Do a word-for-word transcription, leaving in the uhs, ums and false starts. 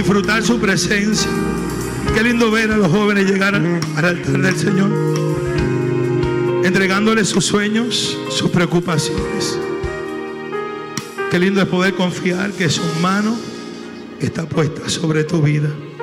disfrutar su presencia. Qué lindo ver a los jóvenes llegar al altar del Señor, entregándole sus sueños, sus preocupaciones. Qué lindo es poder confiar que su mano está puesta sobre tu vida.